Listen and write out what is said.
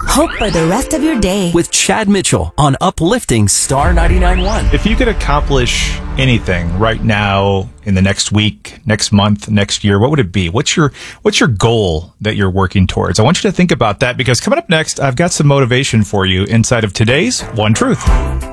hope for the rest of your day. With Chad Mitchell on Uplifting Star 99.1. If you could accomplish anything right now in the next week, next month, next year, what would it be? What's your goal that you're working towards? I want you to think about that, because coming up next, I've got some motivation for you inside of today's One Truth.